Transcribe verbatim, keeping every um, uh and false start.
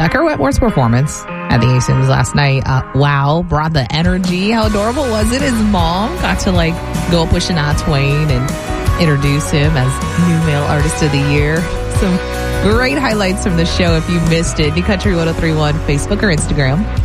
Tucker Wentworth's performance at the A-Sims last night, uh, wow, brought the energy. How adorable was it? His mom got to like go up with Shania Twain and introduce him as new male artist of the year. Some great highlights from the show if you missed it. New Country one oh three point one, Facebook or Instagram.